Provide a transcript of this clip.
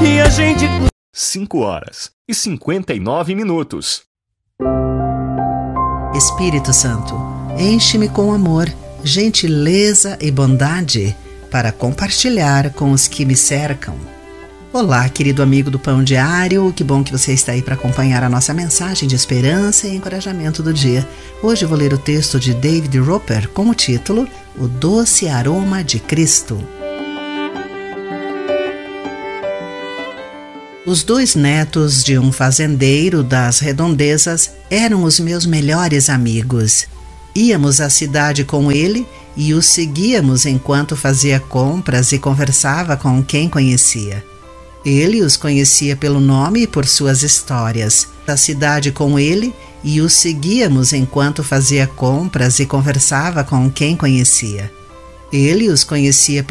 e a gente... 5h59. Espírito Santo, enche-me com amor, gentileza e bondade para compartilhar com os que me cercam. Olá, querido amigo do Pão Diário, que bom que você está aí para acompanhar a nossa mensagem de esperança e encorajamento do dia. Hoje eu vou ler o texto de David Roper com o título O Doce Aroma de Cristo. Os 2 netos de um fazendeiro das redondezas eram os meus melhores amigos. Íamos à cidade com ele e o seguíamos enquanto fazia compras e conversava com quem conhecia. Ele os conhecia pelo nome e por suas histórias. Da cidade com ele e o seguíamos enquanto fazia compras e conversava com quem conhecia. Ele os conhecia